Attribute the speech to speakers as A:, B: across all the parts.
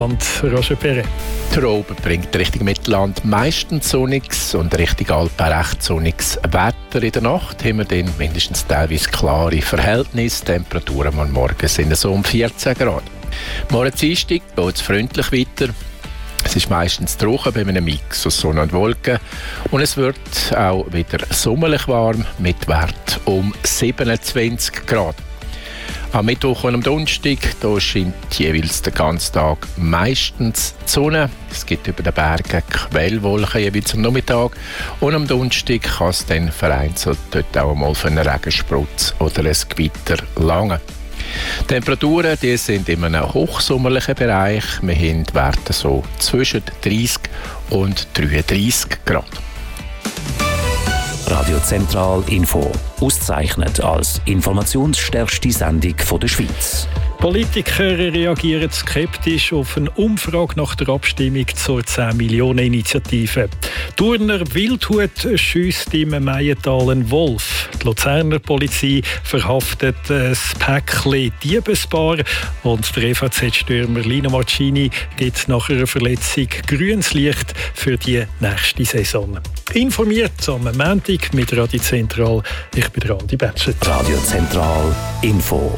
A: Und Roger Perret.
B: Traube bringt Richtung Mittelland meistens sonniges und Richtung Alpen recht sonniges Wetter. In der Nacht haben wir dann mindestens teilweise klare Verhältnisse. Temperaturen am Morgen sind so um 14 Grad. Morgen Dienstag geht es freundlich weiter. Es ist meistens trocken bei einem Mix aus Sonne und Wolken. Und es wird auch wieder sommerlich warm mit Wert um 27 Grad. Am Mittwoch und am Donnerstag da scheint jeweils den ganzen Tag meistens die Sonne. Es gibt über den Bergen Quellwolken jeweils am Nachmittag. Und am Donnerstag kann es dann vereinzelt dort auch mal für einen Regensprutz oder ein Gewitter langen. Die Temperaturen die sind in einem hochsommerlichen Bereich. Wir haben Werte so zwischen 30 und 33 Grad.
C: Radio Zentral Info, ausgezeichnet als informationsstärkste Sendung der Schweiz.
A: Politiker reagieren skeptisch auf eine Umfrage nach der Abstimmung zur 10-Millionen-Initiative. Turner Wildhut schiesst im Meiental einen Wolf. Die Luzerner Polizei verhaftet ein Päckchen Diebesbar und der EVZ-Stürmer Lino Mancini gibt nach einer Verletzung grünes Licht für die nächste Saison. Informiert am Montag mit Radio Zentral. Ich bin Andi Betschet.
C: Radio Zentral Info.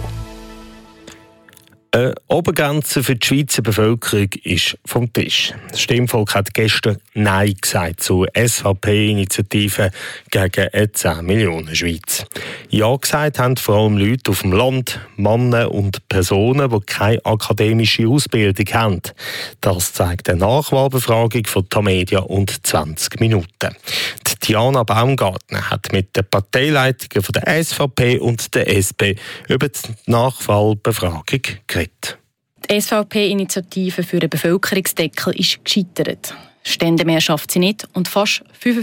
D: Eine Obergrenze für die Schweizer Bevölkerung ist vom Tisch. Das Stimmvolk hat gestern Nein gesagt zur SVP-Initiative gegen eine 10 Millionen Schweiz. Ja gesagt haben vor allem Leute auf dem Land, Männer und Personen, die keine akademische Ausbildung haben. Das zeigt eine Nachwahlbefragung von Tamedia und 20 Minuten. Die Diana Baumgartner hat mit den Parteileitungen von der SVP und der SP über die Nachwahlbefragung geredet.
E: Die SVP-Initiative für einen Bevölkerungsdeckel ist gescheitert. Ständemehr schafft sie nicht und fast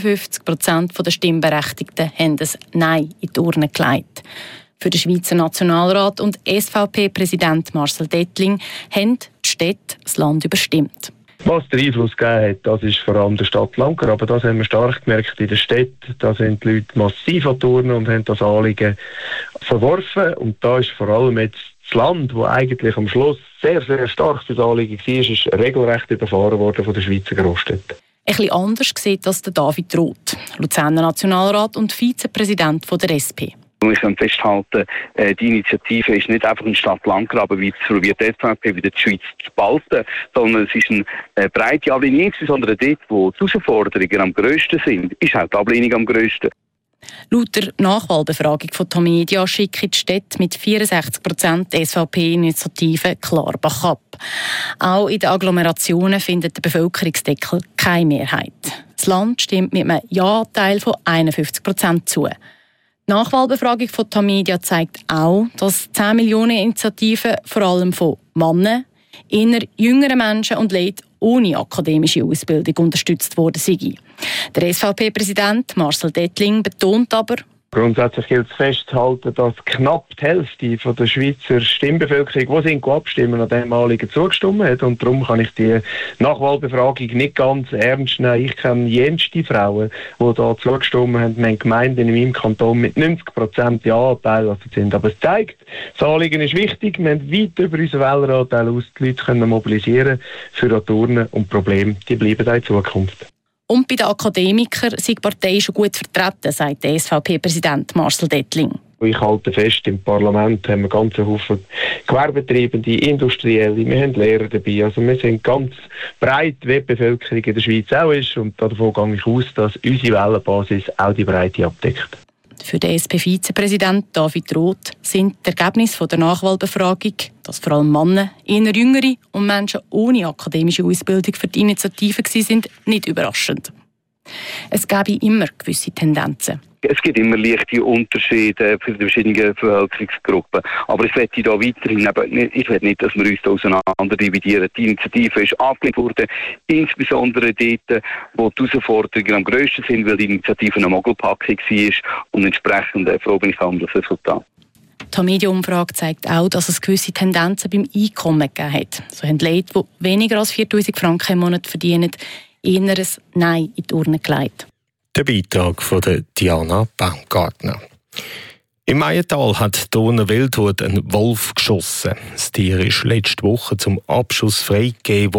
E: 55% der Stimmberechtigten haben das Nein in die Urne gelegt. Für den Schweizer Nationalrat und SVP-Präsident Marcel Dettling haben die Städte das Land überstimmt.
F: Was den Einfluss gegeben hat, das ist vor allem der Stadt Lanken. Aber das haben wir stark gemerkt in der Stadt. Da sind die Leute massiv an die Urne und haben das Anliegen verworfen. Und da ist vor allem jetzt das Land, das eigentlich am Schluss sehr, sehr stark für das Anliegen war, ist regelrecht überfahren worden von den Schweizer Großstädten.
E: Ein bisschen anders sieht das der David Roth, Luzerner Nationalrat und Vizepräsident der SP.
G: Wir können festhalten, die Initiative ist nicht einfach ein Stadt-Land-Graben, wie es probiert die SVP wieder die Schweiz zu behalten, sondern es ist eine breite Ablehnung, insbesondere dort, wo die Herausforderungen am grössten sind, ist auch die Ablehnung am grössten.
E: Laut der Nachwahlbefragung von Tamedia schickt die Städte mit 64% die SVP-Initiative klar Bach ab. Auch in den Agglomerationen findet der Bevölkerungsdeckel keine Mehrheit. Das Land stimmt mit einem Ja-Teil von 51% zu. Die Nachwahlbefragung von Tamedia zeigt auch, dass 10 Millionen Initiativen vor allem von Männern, eher jüngeren Menschen und Leuten ohne akademische Ausbildung unterstützt worden sei. Der SVP-Präsident Marcel Dettling betont aber,
F: grundsätzlich gilt es festzuhalten, dass knapp die Hälfte von der Schweizer Stimmbevölkerung, die abstimmen, an diesem Anliegen zugestimmt hat. Und darum kann ich die Nachwahlbefragung nicht ganz ernst nehmen. Ich kenne jenste Frauen, die da zugestimmt haben. Wir haben Gemeinden in meinem Kanton mit 90% Ja-Anteil sind. Aber es zeigt, das Anliegen ist wichtig. Wir haben weit über unseren Wähleranteil aus die Leute können mobilisieren für die Urne und Probleme, die bleiben auch in Zukunft.
E: Und bei den Akademikern sind die Partei schon gut vertreten, sagt der SVP-Präsident Marcel Dettling.
F: Ich halte fest, im Parlament haben wir ganz Haufen Gewerbetreibende, Industrielle, wir haben Lehrer dabei. Also wir sind ganz breit, wie die Bevölkerung in der Schweiz auch ist. Und davon gehe ich aus, dass unsere Wählerbasis auch die Breite abdeckt.
E: Für den SP-Vizepräsident David Roth sind die Ergebnisse der Nachwahlbefragung, dass vor allem Männer, eher Jüngere und Menschen ohne akademische Ausbildung für die Initiative waren, nicht überraschend. Es gäbe immer gewisse Tendenzen.
G: Es gibt immer leichte Unterschiede für die verschiedenen Bevölkerungsgruppen. Aber ich möchte da weiterhin ich will nicht, dass wir uns da auseinander dividieren. Die Initiative ist abgelehnt worden, insbesondere dort, wo die Herausforderungen am grössten sind, weil die Initiative eine Mogelpackung war. Und entsprechend froh bin ich um das Resultat.
E: Die Tamedia-Umfrage zeigt auch, dass es gewisse Tendenzen beim Einkommen gegeben hat. So haben Leute, die weniger als 4'000 Franken im Monat verdienen, eher ein Nein in die Urne gelegt.
D: Der Beitrag von Diana Baumgartner. Im Maiental hat Donner Wildhut einen Wolf geschossen. Das Tier ist letzte Woche zum Abschuss freigegeben